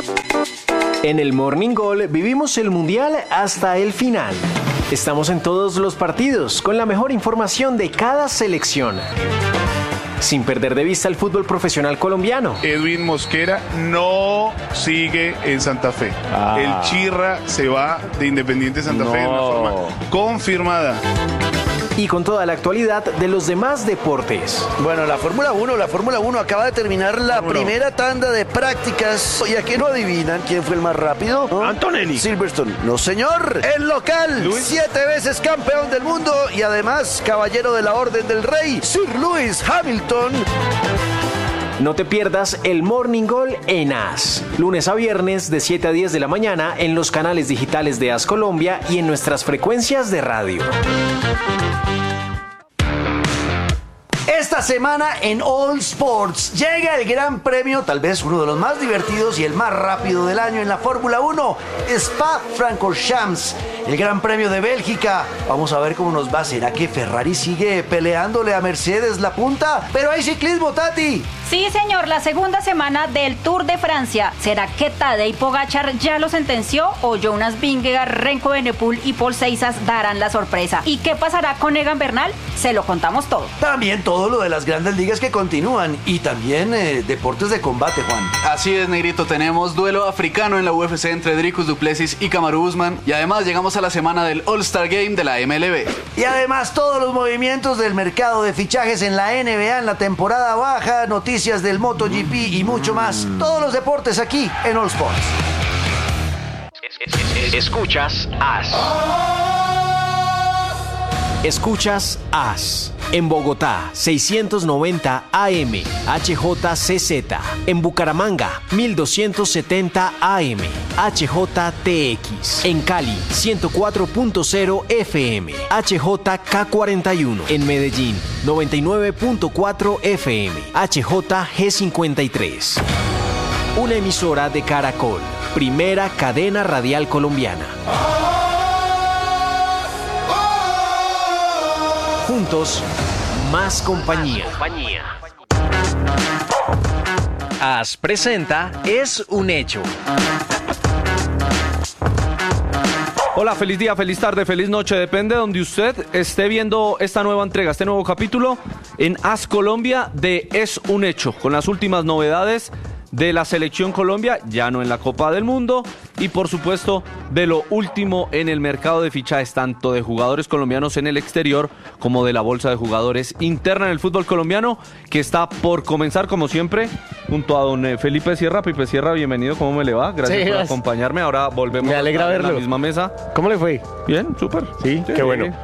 En el Morning Goal vivimos el Mundial hasta el final. Estamos en todos los partidos con la mejor información de cada selección. Sin perder de vista el fútbol profesional colombiano. Edwin Mosquera no sigue en Santa Fe. El Chirra se va de Independiente Santa Fe de una forma confirmada. Y con toda la actualidad de los demás deportes. Bueno, la Fórmula 1 acaba de terminar la primera tanda de prácticas. ¿Y a qué no adivinan quién fue el más rápido? ¿No? Antonelli. Silverstone. No, señor. El local. 7 veces campeón del mundo y además caballero de la Orden del Rey, Sir Lewis Hamilton. No te pierdas el Morning Goal en AS. Lunes a viernes de 7 a 10 de la mañana en los canales digitales de AS Colombia y en nuestras frecuencias de radio. Esta semana en All Sports llega el Gran Premio, tal vez uno de los más divertidos y el más rápido del año en la Fórmula 1, Spa-Francorchamps, el Gran Premio de Bélgica. Vamos a ver cómo nos va. ¿Será que Ferrari sigue peleándole a Mercedes la punta? Pero hay ciclismo, Tati. Sí, señor, la segunda semana del Tour de Francia. ¿Será que Tadej Pogačar ya lo sentenció o Jonas Vingegaard, Renko Evenepoel y Paul Seitzas darán la sorpresa? ¿Y qué pasará con Egan Bernal? Se lo contamos todo. También todo lo de las grandes ligas que continúan y también deportes de combate, Juan. Así es, Negrito, tenemos duelo africano en la UFC entre Dricus du Plessis y Kamaru Usman y además llegamos a la semana del All-Star Game de la MLB. Y además todos los movimientos del mercado de fichajes en la NBA en la temporada baja, noticias del MotoGP y mucho más. Todos los deportes aquí en All Sports. Escuchas AS. Escuchas AS. En Bogotá, 690 AM, HJCZ. En Bucaramanga, 1270 AM, HJTX. En Cali, 104.0 FM, HJK41. En Medellín, 99.4 FM, HJG53. Una emisora de Caracol, primera cadena radial colombiana. Juntos, más compañía. AS presenta Es un Hecho. Hola, feliz día, feliz tarde, feliz noche. Depende de donde usted esté viendo esta nueva entrega, este nuevo capítulo en AS Colombia de Es un Hecho, con las últimas novedades de la Selección Colombia, ya no en la Copa del Mundo, y por supuesto de lo último en el mercado de fichajes, tanto de jugadores colombianos en el exterior como de la bolsa de jugadores interna en el fútbol colombiano, que está por comenzar como siempre, junto a don Felipe Sierra. Pipe Sierra, bienvenido, ¿cómo me le va? Gracias por acompañarme, ahora volvemos me alegra verlo. a la misma mesa. ¿Cómo le fue? Bien, súper. Sí, qué bueno.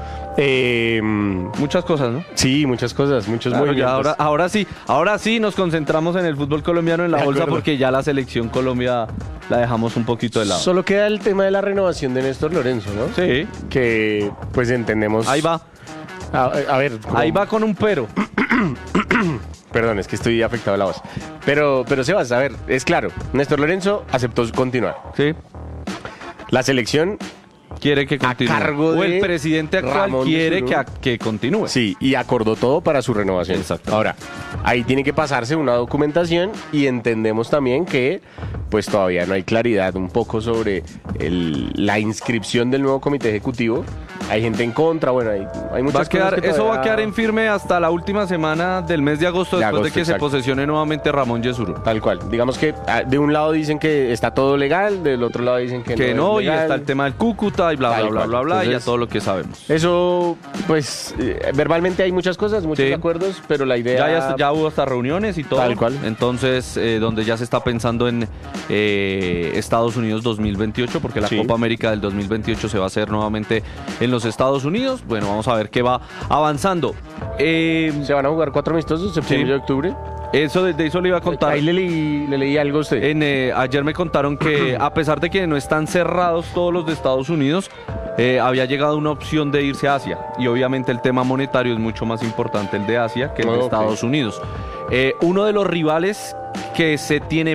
Muchas cosas, ¿no? Sí, muchas cosas, muchos claro, movimientos. Ahora sí nos concentramos en el fútbol colombiano, en la bolsa, porque ya la Selección Colombia la dejamos un poquito de lado. Solo queda el tema de la renovación de Néstor Lorenzo, ¿no? Sí. Que pues entendemos. Ahí va. A ver. Ahí va con un pero. Perdón, es que estoy afectado a la voz. Pero Sebas, a ver, es claro, Néstor Lorenzo aceptó continuar. Sí. La selección quiere que continúe. A cargo de o el presidente actual Ramón quiere que continúe. Sí, y acordó todo para su renovación. Exacto. Ahora, ahí tiene que pasarse una documentación y entendemos también que pues todavía no hay claridad un poco sobre la inscripción del nuevo comité ejecutivo. Hay gente en contra, bueno, hay muchas cosas que eso todavía... va a quedar en firme hasta la última semana del mes de agosto, después de que exacto. se posesione nuevamente Ramón Yesuro. Tal cual. Digamos que de un lado dicen que está todo legal, del otro lado dicen que no es legal. Y está el tema del Cúcuta y bla, bla, bla, bla, bla, entonces, y ya todo lo que sabemos. Eso, pues, verbalmente hay muchas cosas, muchos acuerdos, pero la idea... Ya hubo hasta reuniones y todo. Tal cual. Entonces, donde ya se está pensando en Estados Unidos 2028, porque la Copa América del 2028 se va a hacer nuevamente en los Estados Unidos. Bueno, vamos a ver qué va avanzando. Se van a jugar 4 amistosos, septiembre y octubre. Eso le iba a contar. Ahí le leí algo a usted. Ayer me contaron que a pesar de que no están cerrados todos los de Estados Unidos, había llegado una opción de irse a Asia. Y obviamente el tema monetario es mucho más importante el de Asia que el de Estados Unidos. Uno de los rivales que se tiene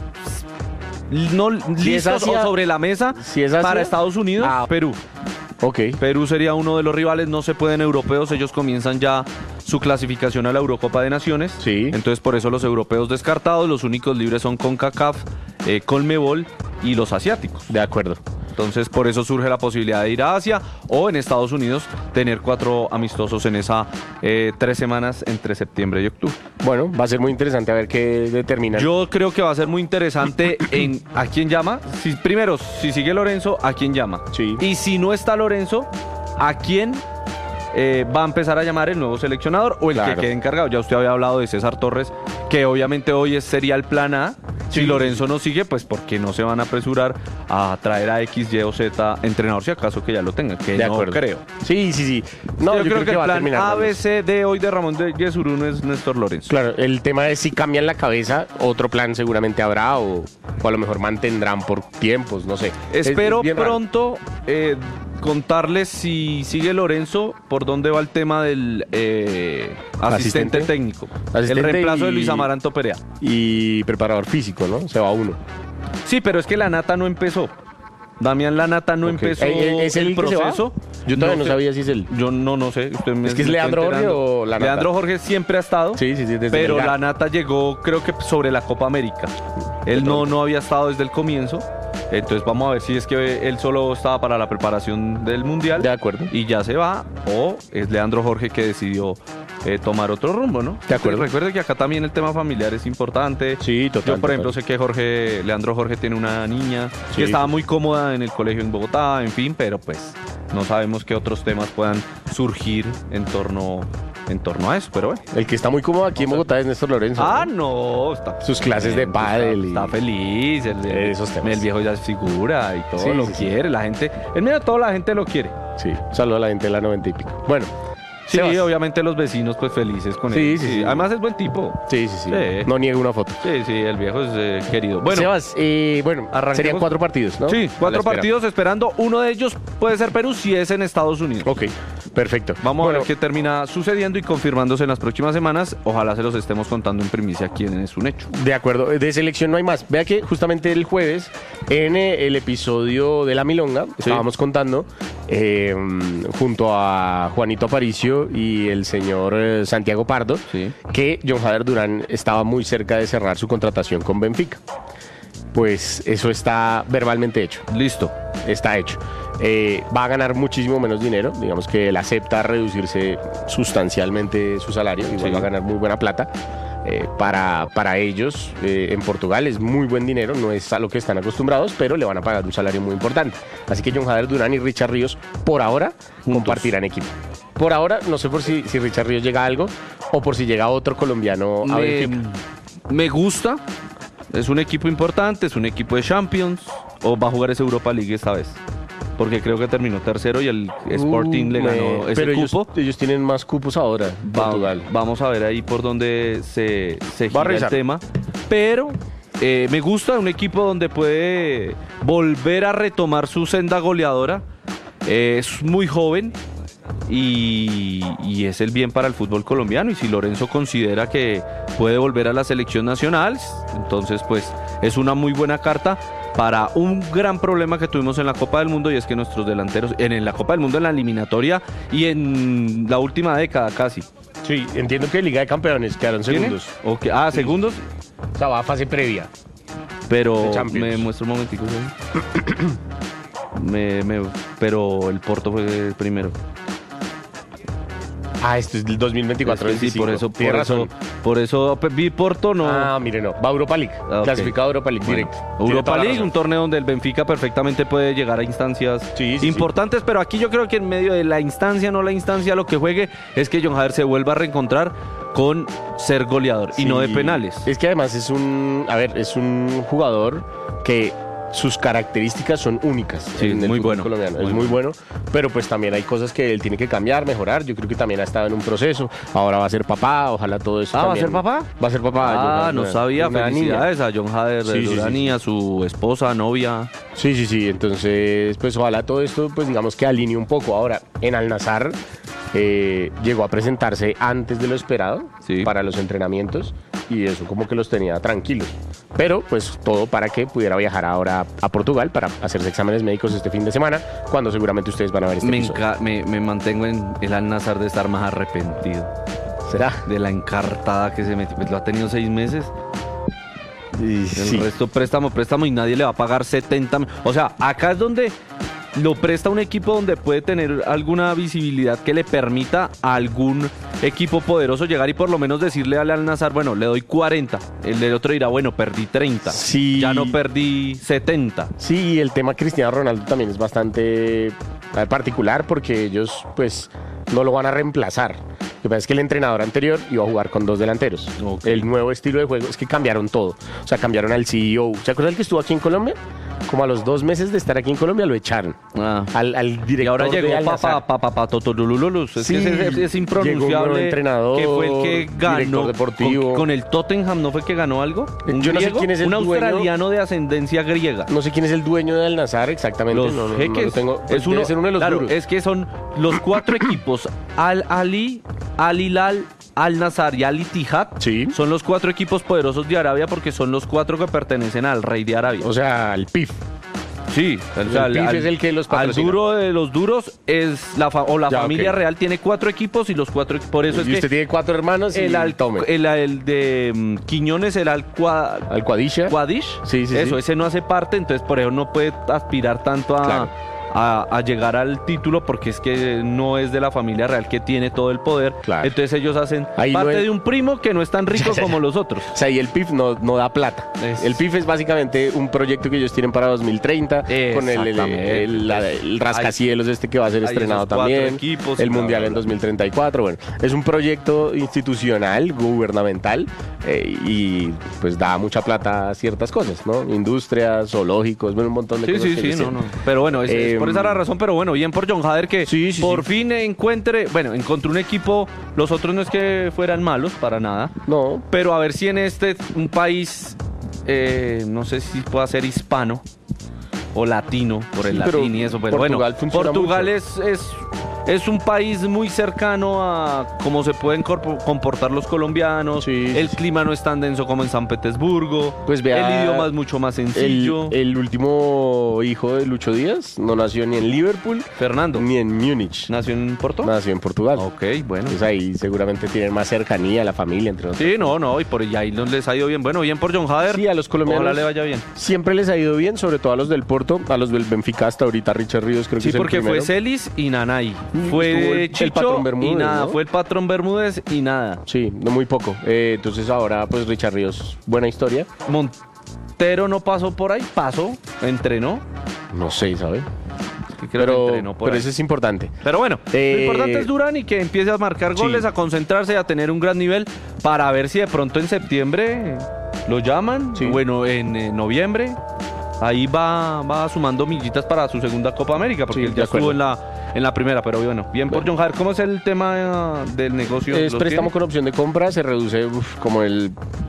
listos sobre la mesa para Estados Unidos, Perú. Perú sería uno de los rivales, no se pueden europeos, ellos comienzan ya su clasificación a la Eurocopa de Naciones. Entonces por eso los europeos descartados, los únicos libres son CONCACAF Conmebol y los asiáticos. De acuerdo. Entonces, por eso surge la posibilidad de ir a Asia o en Estados Unidos tener 4 amistosos en esa 3 semanas entre septiembre y octubre. Bueno, va a ser muy interesante a ver qué determinan. Yo creo que va a ser muy interesante en a quién llama. Primero, si sigue Lorenzo, a quién llama. Sí. Y si no está Lorenzo, a quién va a empezar a llamar el nuevo seleccionador o el Claro. que quede encargado. Ya usted había hablado de César Torres, que obviamente hoy sería el plan A. Si Lorenzo no sigue, pues porque no se van a apresurar a traer a X, Y o Z entrenador, si acaso que ya lo tengan, que De no acuerdo. creo. Sí. No, yo creo que el va a plan terminar A, dando. B, C, D hoy de Ramón de Yesuruno es Néstor Lorenzo. Claro, el tema es si cambian la cabeza, otro plan seguramente habrá o a lo mejor mantendrán por tiempos, no sé. Espero Es bien raro. pronto contarles si sigue Lorenzo, por dónde va el tema del asistente técnico. El Asistente reemplazo de y- Luis Amaranto Perea. Y preparador físico, ¿no? Se va uno. Sí, pero es que la Nata no empezó. Damián Lanata no Ok. empezó ¿Es el que se va? proceso. Yo todavía no sé. sabía si es él. Yo no sé. Usted me, ¿Es que es me Leandro está Jorge enterando. o Lanata? Leandro Jorge siempre ha estado. Sí, desde Pero Melgar. Lanata llegó, creo que sobre la Copa América. Él no había estado desde el comienzo. Entonces vamos a ver si es que él solo estaba para la preparación del Mundial. De acuerdo. Y ya se va. O es Leandro Jorge que decidió tomar otro rumbo, ¿no? De acuerdo. Recuerde que acá también el tema familiar es importante. Sí, total, Yo, por ejemplo, total. sé que Leandro Jorge tiene una niña Sí, que estaba sí. muy cómoda en el colegio en Bogotá, en fin, pero pues no sabemos qué otros temas puedan surgir en torno a eso, pero bueno. El que está muy cómodo aquí en Bogotá es Néstor Lorenzo. Ah, ¿no? no, está Sus clases de pádel y- está feliz, Esos temas. el viejo ya es figura y todo Sí, lo sí, sí. quiere, la gente, en medio de todo la gente lo quiere. Sí, un saludo a la gente de la 90 y pico. Bueno, Sí, Sebas. obviamente los vecinos pues felices con Sí, él. sí, sí. Además es buen tipo. Sí. Sí. No niego una foto. Sí, el viejo es querido. Bueno, Sebas, bueno, arranquemos. serían 4 partidos, ¿no? sí, A la 4 espera. partidos esperando. Uno de ellos puede ser Perú si es en Estados Unidos. Ok, perfecto. Vamos Bueno, a ver qué termina sucediendo y confirmándose en las próximas semanas. Ojalá se los estemos contando en primicia quién es un hecho. De acuerdo, de selección no hay más. Vea que justamente el jueves, en el episodio de La Milonga, estábamos contando, junto a Juanito Aparicio y el señor Santiago Pardo, Sí. que John Jader Durán estaba muy cerca de cerrar su contratación con Benfica. Pues eso está verbalmente hecho. Listo. Está hecho. Va a ganar muchísimo menos dinero. Digamos que él acepta reducirse sustancialmente su salario. Igual Sí. va a ganar muy buena plata. Para ellos en Portugal es muy buen dinero, no es a lo que están acostumbrados, pero le van a pagar un salario muy importante. Así que John Jader Durán y Richard Ríos por ahora compartirán equipo. Por ahora, no sé por si Richard Ríos llega a algo o por si llega otro colombiano a Benfica. Me gusta. Es un equipo importante, es un equipo de Champions. ¿O va a jugar esa Europa League esta vez? Porque creo que terminó tercero y el Sporting le ganó ese pero cupo. ellos tienen más cupos ahora, Portugal. Vamos a ver ahí por dónde se Va a gira el revisar. tema. Pero me gusta un equipo donde puede volver a retomar su senda goleadora. Es muy joven y es el bien para el fútbol colombiano. Y si Lorenzo considera que puede volver a la selección nacional, entonces pues es una muy buena carta para un gran problema que tuvimos en la Copa del Mundo, y es que nuestros delanteros, en la Copa del Mundo, en la eliminatoria y en la última década casi. Sí, entiendo que Liga de Campeones quedaron ¿Tiene? segundos. Ok, segundos, O sea, va a fase previa. pero De Champions. me muestra un momentico. ¿Sí? Pero el Porto fue primero. Ah, esto es del 2024. Es que sí, 25. Tiene razón. por eso vi Porto, no. Ah, mire, no. Va a Europa League. Ah, ok. Clasificado a Europa League Bueno, directo. Tiene Europa toda la League, razón. un torneo donde el Benfica perfectamente puede llegar a instancias Sí, sí, importantes, pero aquí yo creo que en medio de la instancia, no la instancia, lo que juegue es que John Jader se vuelva a reencontrar con ser goleador y Sí. no de penales. Es que además es un jugador que sus características son únicas. Sí, en el muy fútbol bueno, colombiano. muy Es muy bueno, pero pues también hay cosas que él tiene que cambiar, mejorar. Yo creo que también ha estado en un proceso. Ahora va a ser papá, ojalá todo eso ¿va a también- ser papá? Va a ser papá. John Jader No Durán. sabía. Una niña. Felicidades a John Jader Sí, sí, Durán sí, y sí. a su esposa, novia. Sí. Entonces, pues ojalá todo esto, pues digamos que alinee un poco. Ahora, en Al-Nassr llegó a presentarse antes de lo esperado Sí. para los entrenamientos y eso como que los tenía tranquilos. Pero, pues todo para que pudiera viajar ahora a Portugal para hacerse exámenes médicos este fin de semana, cuando seguramente ustedes van a ver este episodio. Me mantengo en el Al-Nassr de estar más arrepentido ¿Será? de la encartada que se metió. Pues lo ha tenido 6 meses. El resto préstamo y nadie le va a pagar 70. O sea, acá es donde lo presta un equipo donde puede tener alguna visibilidad que le permita a algún equipo poderoso llegar y por lo menos decirle al Al-Nassr, bueno, le doy 40. El otro dirá, bueno, perdí 30. Sí. Ya no perdí 70. Sí, y el tema Cristiano Ronaldo también es bastante particular porque ellos pues no lo van a reemplazar. Lo que pasa es que el entrenador anterior iba a jugar con 2 delanteros. Okay. El nuevo estilo de juego es que cambiaron todo. O sea, cambiaron al CEO. ¿Se acuerdan el que estuvo aquí en Colombia? Como a los 2 meses de estar aquí en Colombia lo echaron. Al director. Y ahora llegó de Al-Nassr. Totolululus. Es Sí, que es impronunciable. llegó un nuevo entrenador, que fue el que ganó director deportivo. con el Tottenham, ¿no fue el que ganó algo? ¿Un Yo no sé griego? quién es el un dueño. australiano de ascendencia griega. No sé quién es el dueño de Al-Nassr exactamente. Los no jeques. lo tengo. Es Debe ser uno de los claro, duros. es que son los 4 equipos. Al-Ali, Al-Hilal, Al-Nassr y Al-Ittihad. Sí. Son los 4 equipos poderosos de Arabia porque son los 4 que pertenecen al rey de Arabia. O sea, el PIF. Sí, El PIF es el que los al patrocina. duro de los duros es la Ya, familia ok. real tiene 4 equipos y los 4 por eso es Y que usted tiene 4 hermanos y el de Quiñones era el Al-Qadisha. Quadish. Sí, sí, eso, sí. ese no hace parte, entonces por eso no puede aspirar tanto a, Claro. a llegar al título porque es que no es de la familia real que tiene todo el poder. Claro. Entonces ellos hacen Ahí no parte es- de un primo que no es tan rico como los otros. O sea, y el PIF no da plata. El PIF es básicamente un proyecto que ellos tienen para 2030 con Exactamente. el rascacielos que va a ser hay estrenado esos 4 también, equipos el y bla, Mundial bla, en bla. 2034. Bueno, es un proyecto institucional, gubernamental y pues da mucha plata a ciertas cosas, ¿no? Industrias, zoológicos, bueno, un montón de cosas. que ellos no. tienen. Pero bueno, es por esa la razón, pero bueno, bien por John Hader que Sí, sí, por sí. fin encontró un equipo, los otros no es que fueran malos para nada, No, pero a ver si en un país, no sé si pueda ser hispano o latino, por el Sí, pero latín y eso, pero Portugal bueno, funciona Portugal mucho. es un país muy cercano a cómo se pueden comportar los colombianos, Sí, el sí. clima no es tan denso como en San Petersburgo, Pues vea, el idioma es mucho más sencillo. el último hijo de Lucho Díaz no nació ni en Liverpool Fernando, ni en Múnich. ¿nació en Porto? Nació en Portugal. Ok, bueno. Pues ahí seguramente tienen más cercanía a la familia, entre otros. Sí, no, y por ahí no les ha ido bien. Bueno, bien por John Hader. Sí, a los colombianos. Ojalá le vaya bien. Siempre les ha ido bien, sobre todo a los del Porto, a los del Benfica hasta ahorita, Richard Ríos creo que Sí, es el porque fue primero. Celis y Nanay. Fue Estuvo el Chicho Patrón Bermúdez, y nada. ¿no? Fue el Patrón Bermúdez y nada. Sí, no muy poco. Entonces ahora pues Richard Ríos, buena historia. Montero no pasó por ahí, entrenó. No sé, ¿sabe? Que creo que entrenó por pero ahí. eso es importante. Pero bueno, lo importante es Durán y que empiece a marcar Sí. goles, a concentrarse y a tener un gran nivel para ver si de pronto en septiembre lo llaman. Sí. Bueno, en noviembre. Ahí va sumando millitas para su segunda Copa América, porque Sí, él de ya estuvo acuerdo. en la primera, pero bueno, bien por John Hader. ¿Cómo es el tema del negocio? Es ¿Lo préstamo tiene? con opción de compra, se reduce como el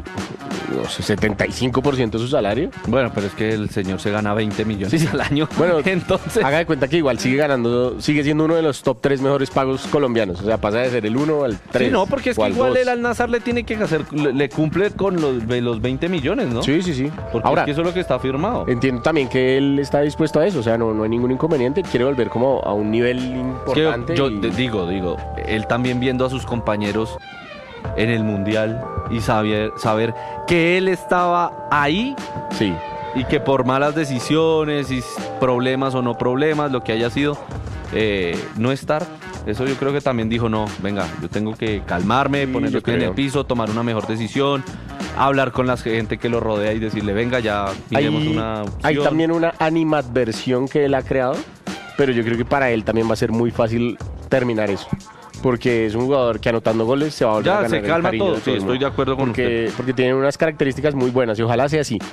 no sé, 75% de su salario. Bueno, pero es que el señor se gana 20 millones Sí, sí. al año. Bueno, entonces... Haga de cuenta que igual sigue siendo uno de los top 3 mejores pagos colombianos. O sea, pasa de ser el 1 al 3. Sí, no, porque es o que al igual 2. el Al-Nassr le tiene que hacer, le cumple con los 20 millones, ¿no? Sí, sí, sí. Porque Ahora, es que eso es lo que está firmado. entiendo también que él está dispuesto a eso. O sea, no hay ningún inconveniente. Quiere volver como a un nivel Es que importante. yo y- digo, él también viendo a sus compañeros en el Mundial y saber que él estaba ahí Sí. y que por malas decisiones y problemas o no problemas, lo que haya sido, no estar. Eso yo creo que también dijo, no, venga, yo tengo que calmarme, Sí, poner yo los pies en el creo. piso, tomar una mejor decisión, hablar con la gente que lo rodea y decirle, venga, ya miremos una opción. Hay también una animadversión que él ha creado, pero yo creo que para él también va a ser muy fácil terminar eso. Porque es un jugador que anotando goles se va a volver Ya, a ganar se el calma cariño todo, de sí, el estoy mundo. de acuerdo con usted. Porque tiene unas características muy buenas y ojalá sea así.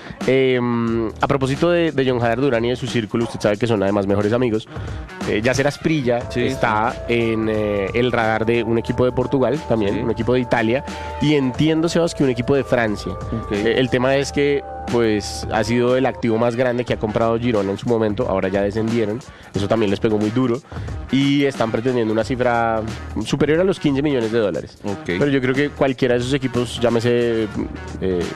A propósito de John Hader Durán y de su círculo, usted sabe que son además mejores amigos. Yacer Asprilla Sí, está en el radar de un equipo de Portugal también, Sí. un equipo de Italia y entiendo, Sebas, que un equipo de Francia. Ok. El tema es que pues ha sido el activo más grande que ha comprado Girona en su momento, ahora ya descendieron, eso también les pegó muy duro y están pretendiendo una cifra superior a los 15 millones de dólares. Ok. Pero yo creo que cualquiera de esos equipos, llámese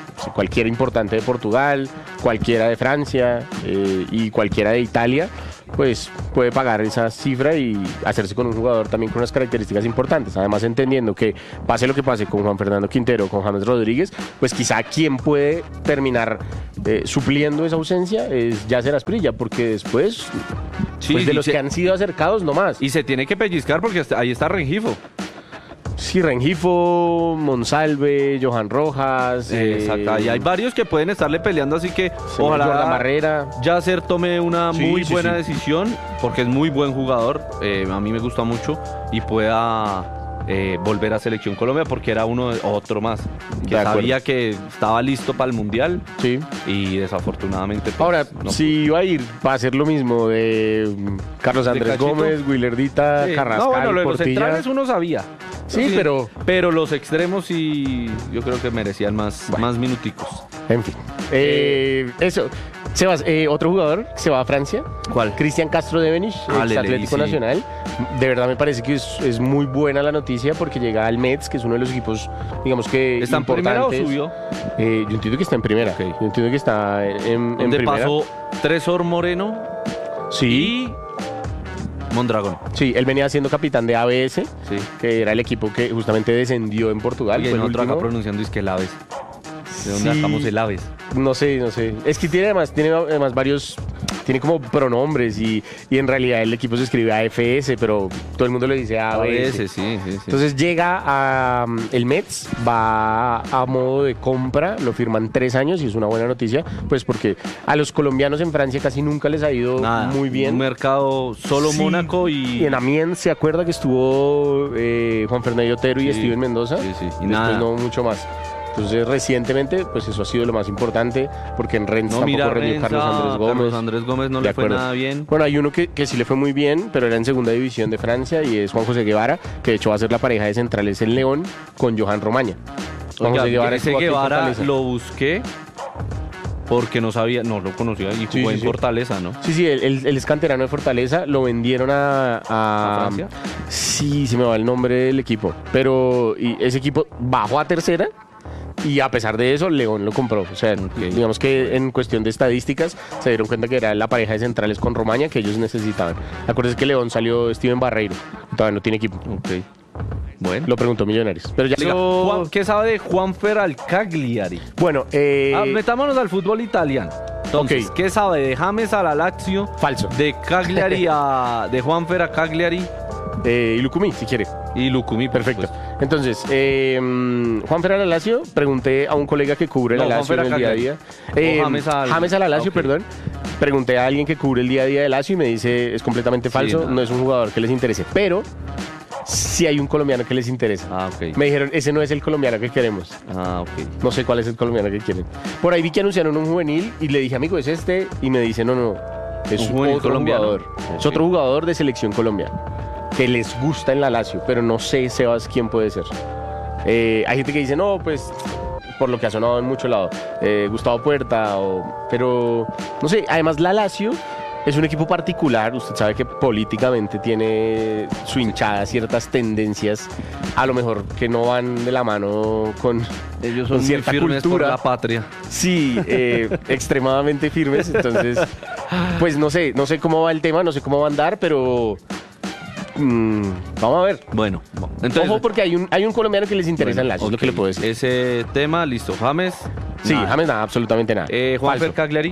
cualquiera importante de Portugal, cualquiera de Francia y cualquiera de Italia, pues puede pagar esa cifra y hacerse con un jugador también con unas características importantes. Además, entendiendo que pase lo que pase con Juan Fernando Quintero, con James Rodríguez, pues quizá quien puede terminar supliendo esa ausencia es Yasser Asprilla, porque después Sí, pues de los se- que han sido acercados, no más. Y se tiene que pellizcar porque ahí está Rengifo. Sí, Rengifo, Monsalve, Johan Rojas. Exacto. Ahí hay varios que pueden estarle peleando, así que ojalá Jordan Barrera. Yasser tome una Sí, muy sí, buena sí. decisión, porque es muy buen jugador, a mí me gusta mucho, y pueda volver a Selección Colombia, porque era otro más, que De acuerdo. sabía que estaba listo para el Mundial, Sí. y desafortunadamente... pues, Ahora, no si iba a ir, va a ser lo mismo de Carlos Andrés Cachito. Gómez, Willardita, Sí. Carrascal, No, bueno, lo de los Portilla. centrales uno sabía. Sí, pero... Pero los extremos sí, yo creo que merecían más minuticos. En fin. Eso. Sebas, otro jugador que se va a Francia. ¿Cuál? Cristian Castro de Benich, Lele, Atlético sí. Nacional. De verdad me parece que es muy buena la noticia porque llega al Metz, que es uno de los equipos, digamos que ¿Está en primera o importantes. subió? Yo entiendo que está en primera. Ok. Yo entiendo que está en Donde primera. pasó Tresor Moreno Sí. y Mondragón. Sí, él venía siendo capitán de ABS, Sí. que era el equipo que justamente descendió en Portugal. Oye, fue el nosotros acá último. pronunciando es que el Aves. ¿De dónde Sí. sacamos el Aves? No sé. Es que tiene además varios, tiene como pronombres y en realidad el equipo se escribe AFS, pero todo el mundo le dice ABS. sí. Entonces llega a el Metz, va a modo de compra, lo firman 3 años y es una buena noticia, pues porque a los colombianos en Francia casi nunca les ha ido Nada, muy bien. Un mercado solo Sí, Mónaco y en Amiens se acuerda que estuvo Juan Fernando Otero y Sí, Steven Mendoza. sí, sí, y Después nada. no mucho más. Entonces recientemente pues eso ha sido lo más importante porque en Rennes No, tampoco mira, rendió Rennes, Carlos Andrés Gómez. Carlos Andrés Gómez no De le fue acuerdo. nada bien. Bueno, hay uno que sí le fue muy bien, pero era en segunda división de Francia y es Juan José Guevara, que de hecho va a ser la pareja de centrales en León con Johan Romaña. Juan Oiga, José Guevara ese estuvo aquí en Guevara Fortaleza. lo busqué porque no lo conocía y jugó Sí, sí, en sí. Fortaleza, ¿no? Sí, él es canterano de Fortaleza, lo vendieron ¿A Francia? Sí, se me va el nombre del equipo, pero ese equipo bajó a tercera y a pesar de eso León lo compró. O sea, digamos que en cuestión de estadísticas se dieron cuenta que era la pareja de centrales con Romaña que ellos necesitaban. Acuérdense que León salió Steven Barreiro, todavía no tiene equipo. Ok. Bueno. Lo preguntó Millonarios. Pero ya Diga, ¿qué sabe de Juanfer al Cagliari? Bueno, Metámonos al fútbol italiano. Entonces, Ok. ¿qué sabe de James a la Lazio? falso. De Cagliari de Juanfer a Cagliari Y Lucumí, si quiere. y Lucumí, por Perfecto. supuesto. Entonces, Juan Ferran Lazio, pregunté a un colega que cubre No, la Lazio Juan en el día a Ferran día. O James al- a la Lazio, ok. perdón. Pregunté a alguien que cubre el día a día de Lazio y me dice es completamente Sí, falso, no. no es un jugador que les interese. Pero sí hay un colombiano que les interesa. Ah, ok. Me dijeron, ese no es el colombiano que queremos. Ah, ok. No sé cuál es el colombiano que quieren. Por ahí vi que anunciaron un juvenil y le dije, amigo, ¿es este? Y me dice, no, es Un juvenil otro colombiano. jugador. Es Ok. otro jugador de selección Colombia que les gusta en la Lazio, pero no sé, Sebas, quién puede ser. Hay gente que dice, no, pues, por lo que ha sonado en mucho lado, Gustavo Puerta, pero no sé, además la Lazio es un equipo particular, usted sabe que políticamente tiene su hinchada ciertas tendencias, a lo mejor que no van de la mano con Ellos con son muy cierta firmes cultura. por la patria. Sí, extremadamente firmes. Entonces, pues no sé cómo va el tema, no sé cómo va a andar, pero vamos a ver. Bueno, entonces... Ojo, porque hay un colombiano que les interesa en Lazio, es lo que le puedo decir. Ese tema, listo. James. Sí, nada. James nada, absolutamente nada. Juanfer Falso. Cagliari.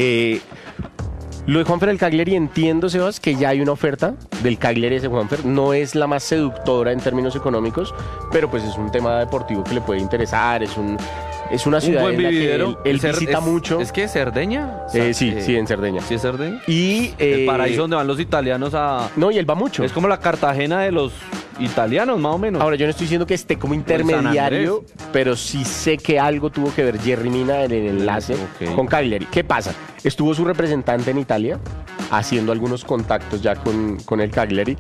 Lo de Juanfer del Cagliari entiendo, Sebas, que ya hay una oferta del Cagliari ese Juanfer. No es la más seductora en términos económicos, pero pues es un tema deportivo que le puede interesar. Es una Un ciudad buen en la que vividero. él visita mucho. ¿Es que Cerdeña? Sí, en Cerdeña. ¿Sí es Cerdeña? Y El paraíso donde van los italianos a... No, y él va mucho. Es como la Cartagena de los italianos, más o menos. Ahora, yo no estoy diciendo que esté como intermediario, pero sí sé que algo tuvo que ver Jerry Mina en el enlace Ok. con Cagliari. ¿Qué pasa? Estuvo su representante en Italia haciendo algunos contactos ya con el Cagliari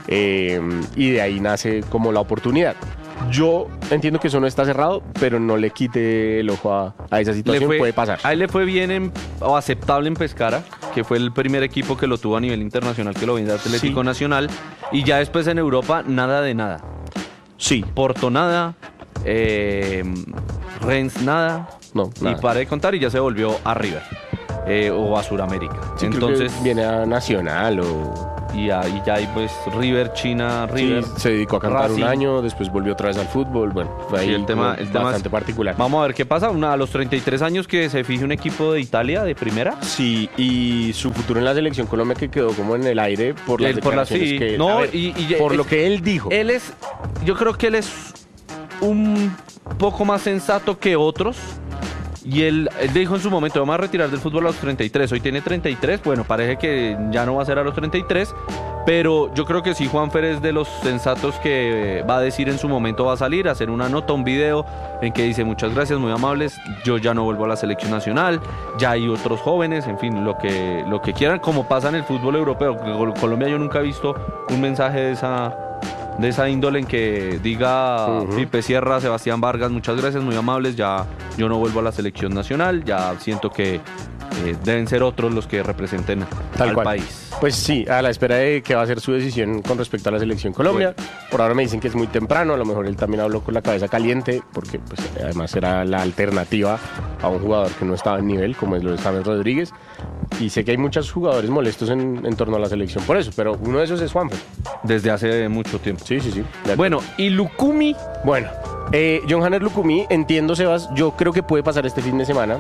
y de ahí nace como la oportunidad. Yo entiendo que eso no está cerrado, pero no le quite el ojo a esa situación, puede pasar. A él le fue bien o aceptable en Pescara, que fue el primer equipo que lo tuvo a nivel internacional, que lo vendió a Atlético Sí. Nacional. Y ya después en Europa, nada de nada. Sí, Porto nada, Rennes nada. no, Y nada. para de contar y ya se volvió a River. o a Suramérica. Sí, Entonces viene a Nacional o... Y ahí ya hay pues River, China, River. Sí, se dedicó a cantar Racing. un año, después volvió otra vez al fútbol. Bueno, fue ahí Sí, el tema bastante es, particular. Vamos a ver qué pasa. A los 33 años que se fije un equipo de Italia de primera. Sí, y su futuro en la selección Colombia que quedó como en el aire por las declaraciones sí. que... No, a ver, por lo que él dijo. Yo creo que él es un poco más sensato que otros. Y él dijo en su momento, vamos a retirar del fútbol a los 33. Hoy tiene 33, bueno, parece que ya no va a ser a los 33. Pero yo creo que sí, Juanfer es de los sensatos que va a decir en su momento, va a salir, a hacer una nota, un video en que dice muchas gracias, muy amables, yo ya no vuelvo a la selección nacional, ya hay otros jóvenes, en fin, lo que quieran, como pasa en el fútbol europeo. Colombia yo nunca he visto un mensaje de esa índole en que diga Pipe Sierra, Sebastián Vargas, muchas gracias, muy amables, ya yo no vuelvo a la selección nacional, ya siento que deben ser otros los que representen al país. Pues sí, a la espera de que va a ser su decisión con respecto a la selección Colombia. Bueno. Por ahora me dicen que es muy temprano, a lo mejor él también habló con la cabeza caliente, porque pues además era la alternativa a un jugador que no estaba en nivel, como es lo de James Rodríguez. Y sé que hay muchos jugadores molestos en torno a la selección por eso, pero uno de esos es Juanfer. Desde hace mucho tiempo. Sí. Bueno, ¿y Lucumí? Bueno, John Hanner Lucumí, entiendo, Sebas, yo creo que puede pasar este fin de semana.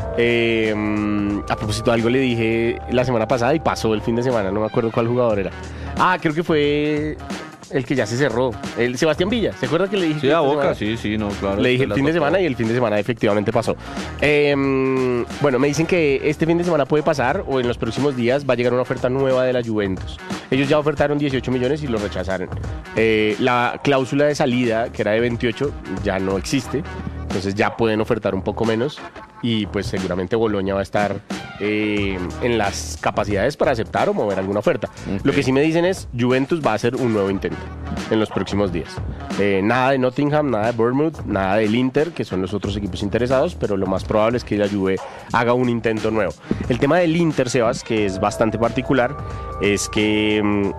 A propósito, algo le dije la semana pasada y pasó el fin de semana, no me acuerdo cuál jugador era. Creo que fue el que ya se cerró, el Sebastián Villa. ¿Se acuerda que le dije? Sí, a Boca, sí, no, claro. Le dije el fin de semana y el fin de semana efectivamente pasó. Bueno, me dicen que este fin de semana puede pasar o en los próximos días va a llegar una oferta nueva de la Juventus. Ellos ya ofertaron 18 millones y lo rechazaron. La cláusula de salida, que era de 28, ya no existe. Entonces ya pueden ofertar un poco menos y pues seguramente Boloña va a estar en las capacidades para aceptar o mover alguna oferta. Okay. Lo que sí me dicen es Juventus va a hacer un nuevo intento en los próximos días. Nada de Nottingham, nada de Bournemouth, nada del Inter, que son los otros equipos interesados, pero lo más probable es que la Juve haga un intento nuevo. El tema del Inter, Sebas, que es bastante particular, es que...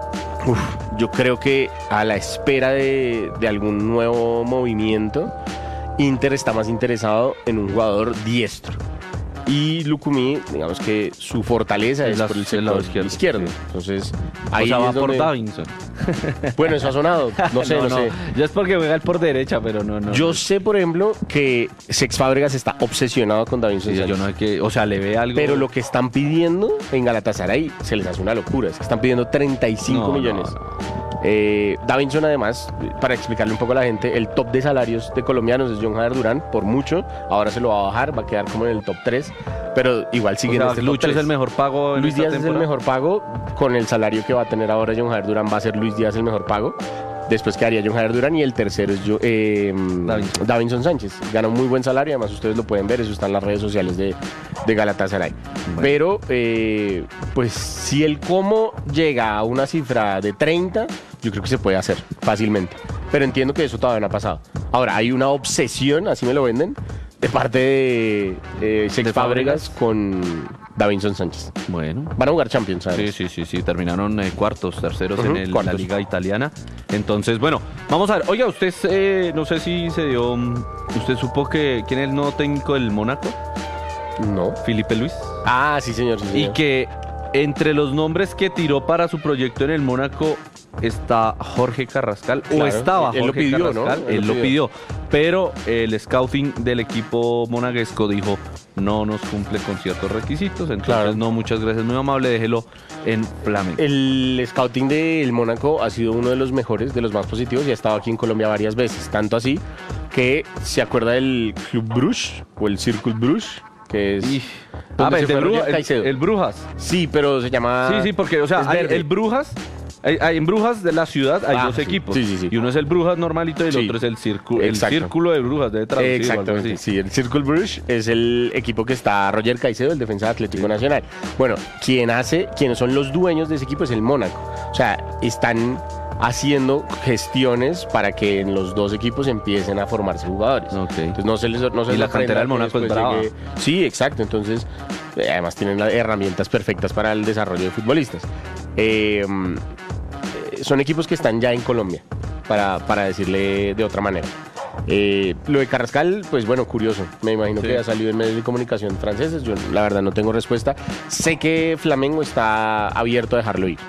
yo creo que a la espera de algún nuevo movimiento, Inter está más interesado en un jugador diestro. Y Lucumí, digamos que su fortaleza es por el sector izquierdo. Sí. Entonces, ahí va es donde... por Davinson. Bueno, eso ha sonado. No sé. Ya es porque juega por derecha, pero no. Yo sé, por ejemplo, que Cesc Fábregas está obsesionado con Davinson. Sí, yo no sé qué, o sea, le ve algo. Pero lo que están pidiendo en Galatasaray se les hace una locura. Es que están pidiendo 35 millones. Davinson, además, para explicarle un poco a la gente, el top de salarios de colombianos es John Jader Durán, por mucho. Ahora se lo va a bajar, va a quedar como en el top 3, pero igual sigue en este Lucho top 3. Es el mejor pago en Luis esta Díaz temporada. Es el mejor pago. Con el salario que va a tener ahora John Jader Durán, va a ser Luis Díaz el mejor pago. Después quedaría John Jader Durán y el tercero es Davinson Sánchez. Gana un muy buen salario, además ustedes lo pueden ver, eso está en las redes sociales de Galatasaray. Bueno. Pero, pues, si el Como llega a una cifra de 30, yo creo que se puede hacer fácilmente. Pero entiendo que eso todavía no ha pasado. Ahora, hay una obsesión, así me lo venden, de parte de Cesc Fábregas con Davinson Sánchez. Bueno. Van a jugar Champions, ¿sabes? Sí. Terminaron cuartos, terceros en la liga italiana. Entonces, bueno, vamos a ver. Oiga, usted, no sé si se dio... ¿Usted supo quién es el nuevo técnico del Mónaco? No. Felipe Luis. Ah, sí, señor. Y que entre los nombres que tiró para su proyecto en el Mónaco está Jorge Carrascal, claro, o estaba Jorge lo pidió, Carrascal, ¿no? Él lo pidió, pero el scouting del equipo monegasco dijo no nos cumple con ciertos requisitos, entonces no, muchas gracias, muy amable, déjelo en Flamengo. El scouting del Mónaco ha sido uno de los mejores, de los más positivos, y ha estado aquí en Colombia varias veces, tanto así que se acuerda del Club Bruges o el Circle Bruges, que es el Brujas. Sí, pero se llama... Sí, porque, o sea, el Brujas... en Brujas de la ciudad hay dos equipos. Sí. Y uno es el Brujas normalito y el otro es el Círculo de Brujas. Debe traducir. Exactamente. Sí, el Circle Bruges es el equipo que está Roger Caicedo, el defensa de Atlético Nacional. Bueno, quienes son los dueños de ese equipo es el Mónaco. O sea, están haciendo gestiones para que en los dos equipos empiecen a formarse jugadores. Entonces no se les y la cantera del Mónaco es brava. Sí, exacto. Entonces, además tienen las herramientas perfectas para el desarrollo de futbolistas. Son equipos que están ya en Colombia, para decirle de otra manera. Lo de Carrascal, pues bueno, curioso. Me imagino que ha salido en medios de comunicación franceses. Yo la verdad no tengo respuesta. Sé que Flamengo está abierto a dejarlo ir.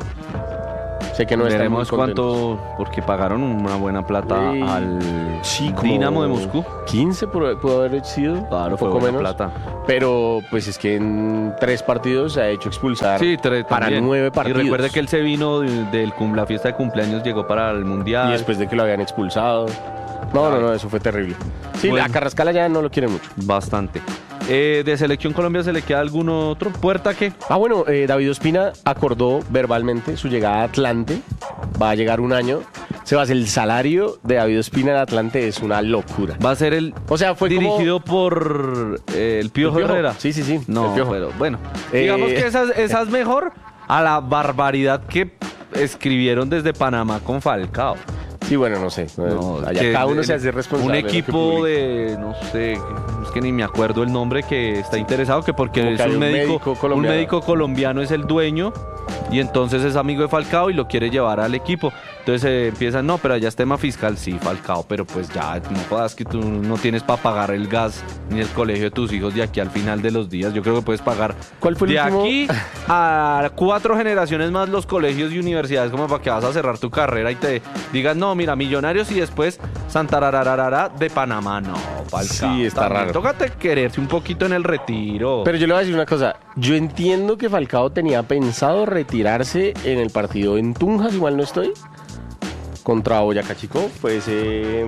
Sé que no está muy Veremos contentos. cuánto, porque pagaron una buena plata al como Dinamo de Moscú. 15 pudo haber sido. Claro, un fue poco buena menos. plata. Pero pues es que en 3 partidos se ha hecho expulsar Sí, para también. 9 partidos. Y recuerde que él se vino la fiesta de cumpleaños, llegó para el Mundial. Y después de que lo habían expulsado. No, eso fue terrible. Sí, Bueno. a Carrascal ya no lo quieren mucho. Bastante. ¿De Selección Colombia se le queda algún otro? ¿Puerta qué? Bueno, David Ospina acordó verbalmente su llegada a Atlante. Va a llegar un año. Sebas, el salario de David Ospina en Atlante es una locura. Va a ser O sea, fue dirigido por el Piojo El Piojo. Herrera. Sí, No, el Piojo. pero bueno. Digamos que esa es mejor a la barbaridad que escribieron desde Panamá con Falcao. Sí, bueno, no sé. Allá que cada uno se hace responsable. Un de lo que equipo publica. de, no sé, es que ni me acuerdo el nombre, que está interesado, que porque Como es que hay un un médico colombiano. un médico colombiano es el dueño y entonces es amigo de Falcao y lo quiere llevar al equipo. Entonces empiezan, no, pero allá es tema fiscal, sí, Falcao, pero pues ya, no jodas que tú no tienes para pagar el gas ni el colegio de tus hijos de aquí al final de los días. Yo creo que puedes pagar ¿Cuál fue el de último? aquí a 4 generaciones más los colegios y universidades, como para que vas a cerrar tu carrera y te digas, no, mira, Millonarios y después Santarararara de Panamá. No, Falcao. Sí, está también raro. tócate quererse un poquito en el retiro. Pero yo le voy a decir una cosa. Yo entiendo que Falcao tenía pensado retirarse en el partido en Tunja, si mal no estoy. Contra Boyacá Chico. Fue ese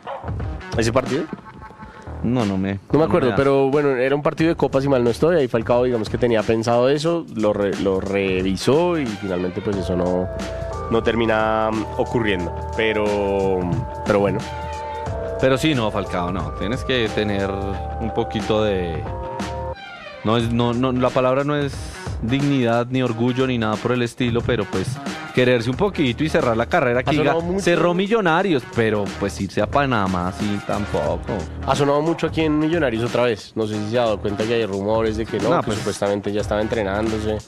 partido. No me acuerdo, da. pero bueno, era un partido de Copa, si mal no estoy. Ahí Falcao, digamos que tenía pensado eso, lo revisó y finalmente pues eso no termina ocurriendo. Pero bueno. Pero sí, no, Falcao, no. Tienes que tener un poquito de... No, la palabra no es dignidad, ni orgullo, ni nada por el estilo, pero pues quererse un poquito y cerrar la carrera que diga, sonado mucho. cerró Millonarios, pero pues irse a Panamá, sí, tampoco. Ha sonado mucho aquí en Millonarios otra vez. No sé si se ha dado cuenta que hay rumores de que no, No, que pues- supuestamente ya estaba entrenándose.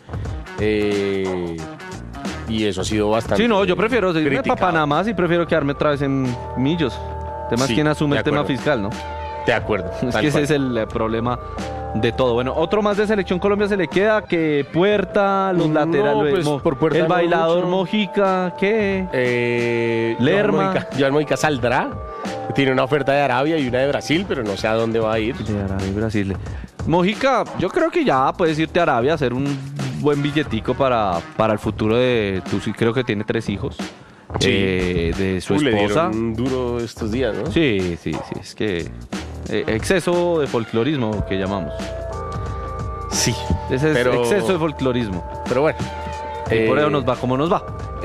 Y eso ha sido bastante. Sí, no, yo prefiero irme para criticado. Panamá, sí prefiero quedarme otra vez en Millos. El tema Sí, es quién asume de el tema acuerdo. fiscal, ¿no? De acuerdo. Es tal que ese cual. es el problema de todo. Bueno, otro más de Selección Colombia se le queda, que Puerta, los No, laterales, pues, por Puerta el no bailador mucho. Mojica, ¿qué? Lerma. Lerma. Joan Mojica saldrá. Tiene una oferta de Arabia y una de Brasil, pero no sé a dónde va a ir. De Arabia y Brasil. Mojica, yo creo que ya puedes irte a Arabia a hacer un buen billetico para el futuro de... Tú sí creo que tiene 3 hijos. Sí. De su Le esposa. dieron duro estos días, ¿no? Sí, es que... exceso de folclorismo que llamamos. Sí. Ese es Pero- exceso de folclorismo. Pero bueno. Y por eso nos va como nos va.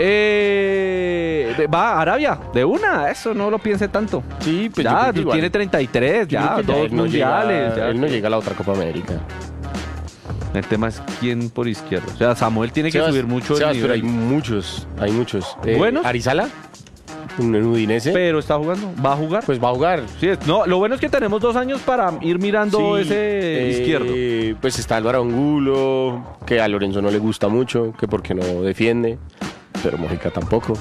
Va a Arabia, de una, eso no lo piense tanto. Sí, pues yo ya, creo que igual. tiene 33, Yo ya, creo que 2 él no mundiales. llega- ya. Él no llega a la otra Copa América. El tema es quién por izquierda. O sea, Samuel tiene que Sebas, subir mucho Sebas, el pero nivel. hay muchos. ¿Buenos? Arizala, un Udinese, Pero está jugando, va a jugar. pues va a jugar. Sí, no, lo bueno es que tenemos 2 años para ir mirando Sí, ese izquierdo. Pues está Álvaro Angulo, que a Lorenzo no le gusta mucho, que porque no defiende, pero Mojica tampoco.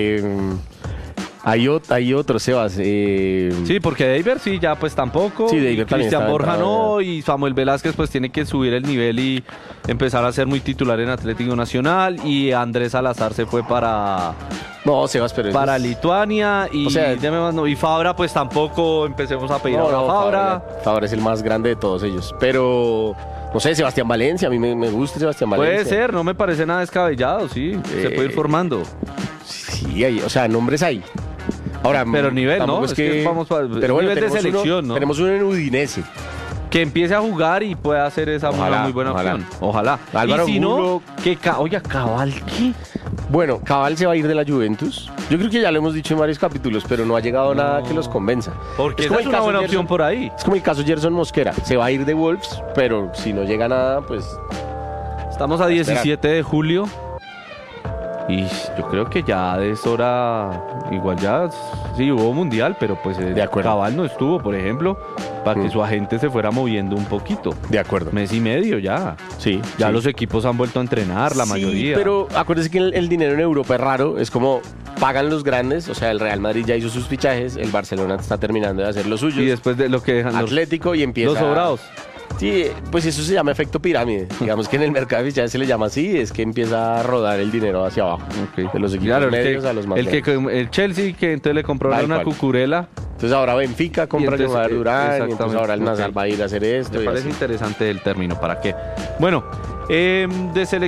Hay otros, Sebas. Sí, porque Deiber sí, ya pues tampoco. Sí, Deiber Y también Cristian está Borja entrado, no. Y Samuel Velázquez pues tiene que subir el nivel y empezar a ser muy titular en Atlético Nacional. Y Andrés Salazar se fue para Sebas, pero Lituania. Y, O sea- y Fabra pues tampoco empecemos a pedir ahora a Fabra. Fabra es el más grande de todos ellos. Pero, no sé, Sebastián Valencia, a mí me gusta Sebastián Valencia. Puede ser, no me parece nada descabellado, sí. Se puede ir formando. Sí, o sea, nombres hay. Ahora, Pero nivel, tampoco ¿no? Es Es que vamos para- pero bueno, nivel de tenemos selección, uno, ¿no? Tenemos uno en Udinese. Que empiece a jugar y pueda hacer esa Ojalá, una muy buena ojalá. opción. Ojalá. Álvaro y si no, Angulo- que oiga, Cabal, ¿qué? Bueno, Cabal se va a ir de la Juventus. Yo creo que ya lo hemos dicho en varios capítulos, pero no ha llegado nada que los convenza. Porque como esa es el una caso buena Gerson- opción por ahí. Es como el caso Gerson Mosquera. Se va a ir de Wolves, pero si no llega nada, pues... Estamos a 17 de julio. Y yo creo que ya es hora. Igual ya sí hubo mundial, pero pues De acuerdo. Cabal no estuvo, por ejemplo, para que su agente se fuera moviendo un poquito. De acuerdo. Mes y medio ya. Sí. Ya sí. los equipos han vuelto a entrenar, la Sí, mayoría. pero acuérdese que el dinero en Europa es raro. Es como pagan los grandes, o sea, el Real Madrid ya hizo sus fichajes, el Barcelona está terminando de hacer los suyos. Y después de lo que dejan Atlético y empieza... los sobrados. Sí, pues eso se llama efecto pirámide. Digamos que en el mercado de fichajes se le llama así, es que empieza a rodar el dinero hacia abajo. Ok. De los equipos Claro, medios a los más grandes. el Chelsea, que entonces le compró Tal una cual. cucurela. Entonces ahora Benfica compra a entonces, Johan Durán, y entonces exactamente, ahora el Nazar ok. va a ir a hacer esto. Me y parece así. interesante el término, ¿para qué? Bueno, de selección.